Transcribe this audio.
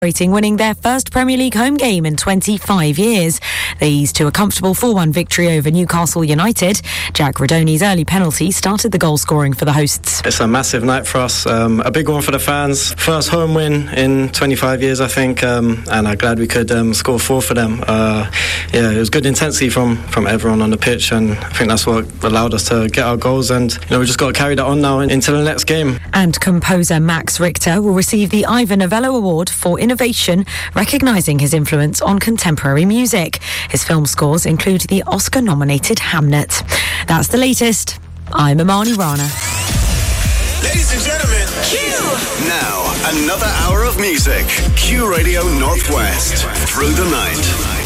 winning their first Premier League home game in 25 years. They eased to a comfortable 4-1 victory over Newcastle United. Jack Redoni's early penalty started the goal scoring for the hosts. It's a massive night for us, a big one for the fans. First home win in 25 years, I think, and I'm glad we could score 4 for them. It was good intensity from everyone on the pitch, and I think that's what allowed us to get our goals, and we just got to carry that on now into the next game. And composer Max Richter will receive the Ivor Novello Award for Innovation, recognising his influence on contemporary music. His film scores include the Oscar-nominated Hamnet. That's the latest. I'm Amani Rana. Ladies and gentlemen, Q! Now, another hour of music. Q Radio Northwest. Through the night.